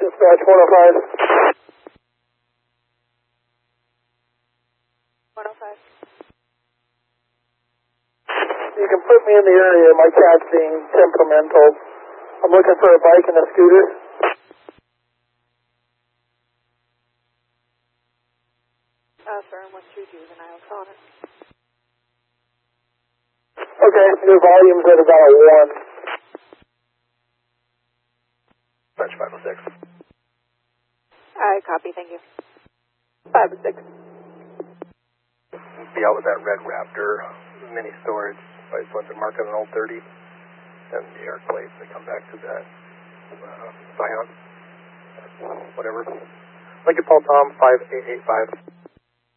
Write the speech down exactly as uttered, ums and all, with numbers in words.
Dispatch one oh five. one oh five. You can put me in the area. My cat's being temperamental. I'm looking for a bike and a scooter. Uh, sir, one two juveniles on it. Okay, your volume's at about a one. Dispatch five oh six. I copy, thank you. five oh six. Be out with that red Raptor mini storage. I just went to market an old thirty and the air plates. They come back to that uh, Scion, whatever. Like it, Paul Tom five eight eight five.